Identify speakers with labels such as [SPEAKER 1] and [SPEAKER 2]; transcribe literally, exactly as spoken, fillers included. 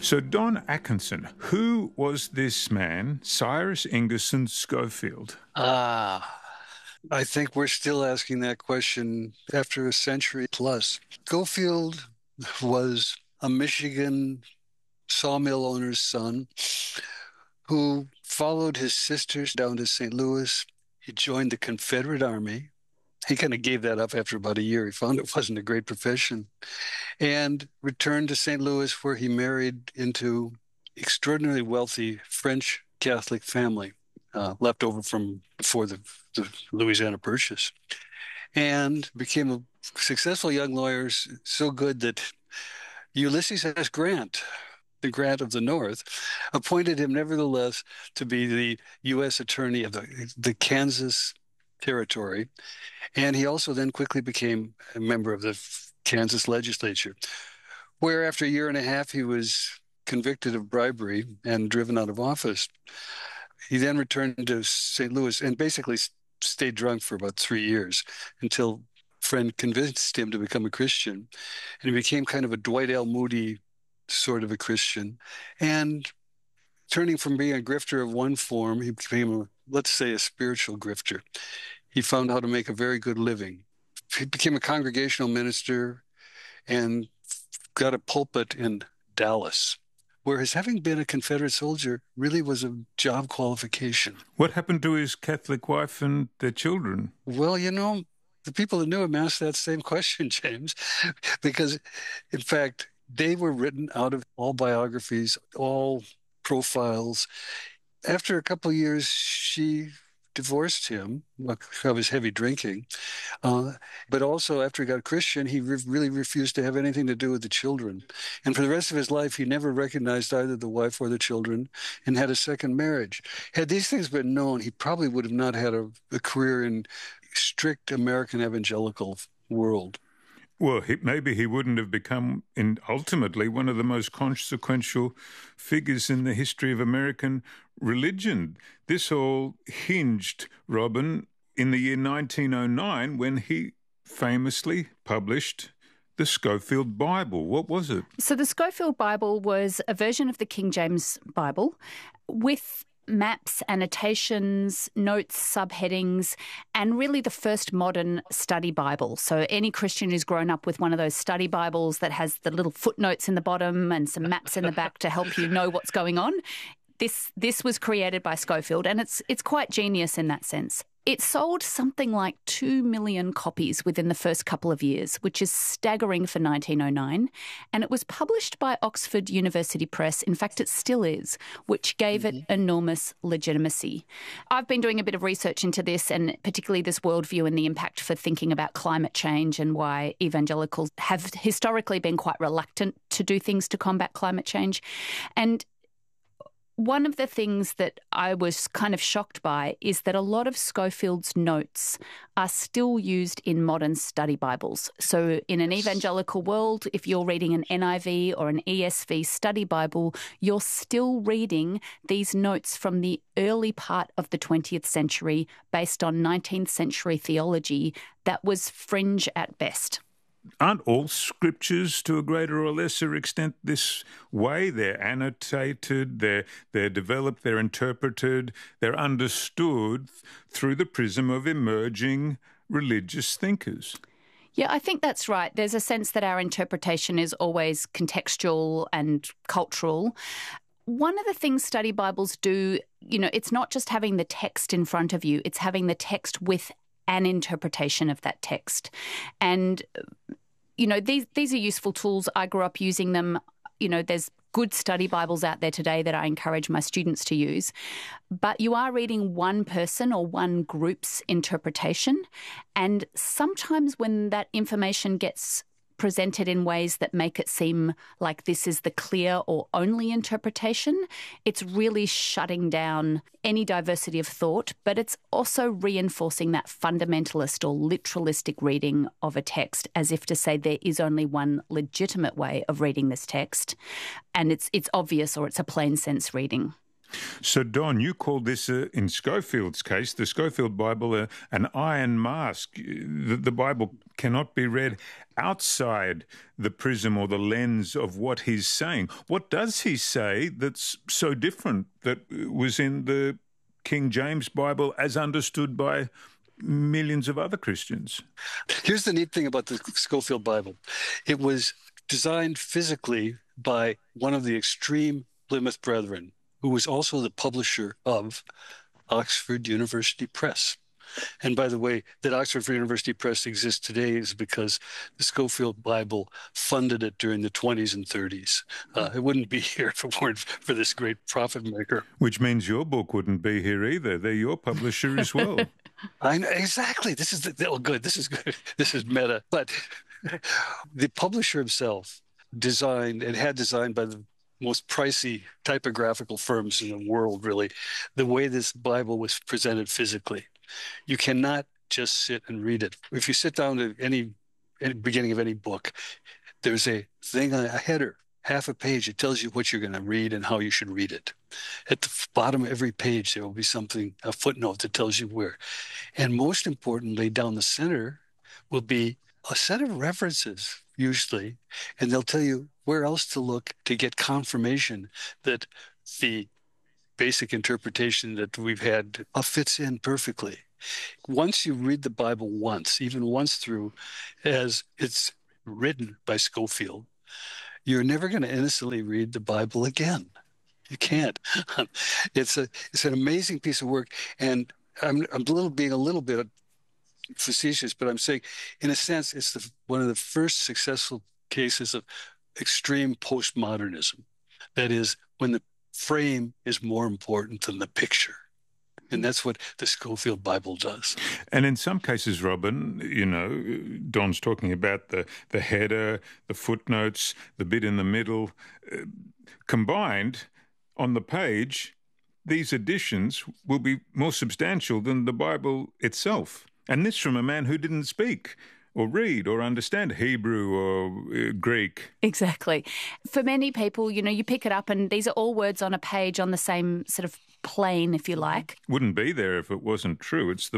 [SPEAKER 1] So, Don Atkinson, who was this man, Cyrus Ingerson Scofield?
[SPEAKER 2] Ah, I think we're still asking that question after a century plus. Scofield was a Michigan sawmill owner's son who followed his sisters down to Saint Louis. He joined the Confederate Army. He kind of gave that up after about a year. He found it wasn't a great profession and returned to Saint Louis, where he married into extraordinarily wealthy French Catholic family, uh, left over from before the, the Louisiana Purchase, and became a successful young lawyer, so good that Ulysses S. Grant, the Grant of the North, appointed him nevertheless to be the U S attorney of the, the Kansas Territory. And he also then quickly became a member of the Kansas legislature, where after a year and a half, he was convicted of bribery and driven out of office. He then returned to Saint Louis and basically stayed drunk for about three years until a friend convinced him to become a Christian. And he became kind of a Dwight L. Moody sort of a Christian. And turning from being a grifter of one form, he became, a, let's say, a spiritual grifter. He found how to make a very good living. He became a congregational minister and got a pulpit in Dallas, whereas having been a Confederate soldier really was a job qualification.
[SPEAKER 1] What happened to his Catholic wife and their children?
[SPEAKER 2] Well, you know, the people that knew him asked that same question, James, because, in fact, they were written out of all biographies, all profiles. After a couple of years, she divorced him of his heavy drinking. Uh, but also after he got Christian, he re- really refused to have anything to do with the children. And for the rest of his life, he never recognized either the wife or the children and had a second marriage. Had these things been known, he probably would have not had a, a career in strict American evangelical world.
[SPEAKER 1] Well, he, maybe he wouldn't have become, in, ultimately, one of the most consequential figures in the history of American religion. This all hinged, Robin, in the year nineteen oh nine when he famously published the Scofield Bible. What was it?
[SPEAKER 3] So the Scofield Bible was a version of the King James Bible with maps, annotations, notes, subheadings, and really the first modern study Bible. So any Christian who's grown up with one of those study Bibles that has the little footnotes in the bottom and some maps in the back to help you know what's going on, this this was created by Scofield, and it's it's quite genius in that sense. It sold something like two million copies within the first couple of years, which is staggering for nineteen oh nine. And it was published by Oxford University Press. In fact, it still is, which gave mm-hmm. it enormous legitimacy. I've been doing a bit of research into this, and particularly this worldview and the impact for thinking about climate change and why evangelicals have historically been quite reluctant to do things to combat climate change. And one of the things that I was kind of shocked by is that a lot of Scofield's notes are still used in modern study Bibles. So in an evangelical world, if you're reading an N I V or an E S V study Bible, you're still reading these notes from the early part of the twentieth century based on nineteenth century theology that was fringe at best.
[SPEAKER 1] Aren't all scriptures, to a greater or lesser extent, this way? They're annotated, they're, they're developed, they're interpreted, they're understood through the prism of emerging religious thinkers.
[SPEAKER 3] Yeah, I think that's right. There's a sense that our interpretation is always contextual and cultural. One of the things study Bibles do, you know, it's not just having the text in front of you, it's having the text with an interpretation of that text. And, you know, these these are useful tools. I grew up using them. You know, there's good study Bibles out there today that I encourage my students to use. But you are reading one person or one group's interpretation. And sometimes when that information gets presented in ways that make it seem like this is the clear or only interpretation, it's really shutting down any diversity of thought, but it's also reinforcing that fundamentalist or literalistic reading of a text, as if to say there is only one legitimate way of reading this text, and it's it's obvious or it's a plain sense reading.
[SPEAKER 1] So, Don, you called this, uh, in Scofield's case, the Scofield Bible, uh, an iron mask. The, the Bible cannot be read outside the prism or the lens of what he's saying. What does he say that's so different that was in the King James Bible as understood by millions of other Christians?
[SPEAKER 2] Here's the neat thing about the Scofield Bible. It was designed physically by one of the extreme Plymouth Brethren, who was also the publisher of Oxford University Press. And by the way, that Oxford University Press exists today is because the Scofield Bible funded it during the twenties and thirties. Uh, it wouldn't be here if it weren't for this great profit maker.
[SPEAKER 1] Which means your book wouldn't be here either. They're your publisher as well.
[SPEAKER 2] I know, exactly. This is the, oh, good. This is good. This is meta. But the publisher himself designed and had designed by the most pricey typographical firms in the world, really, the way this Bible was presented physically. You cannot just sit and read it. If you sit down to any, any beginning of any book, there's a thing, a header, half a page. It tells you what you're going to read and how you should read it. At the bottom of every page, there will be something, a footnote that tells you where. And most importantly, down the center will be a set of references, usually, and they'll tell you where else to look to get confirmation that the basic interpretation that we've had uh, fits in perfectly. Once you read the Bible once, even once through, as it's written by Scofield, you're never going to innocently read the Bible again. You can't. It's a it's an amazing piece of work, and I'm I'm a little being a little bit facetious, but I'm saying, in a sense, it's the, one of the first successful cases of extreme postmodernism. That is, when the frame is more important than the picture. And that's what the Scofield Bible does.
[SPEAKER 1] And in some cases, Robin, you know, Don's talking about the, the header, the footnotes, the bit in the middle. Uh, combined on the page, these additions will be more substantial than the Bible itself. And this from a man who didn't speak or read or understand Hebrew or uh, Greek.
[SPEAKER 3] Exactly. For many people, you know, you pick it up and these are all words on a page on the same sort of plane, if you like.
[SPEAKER 1] Wouldn't be there if it wasn't true. It's the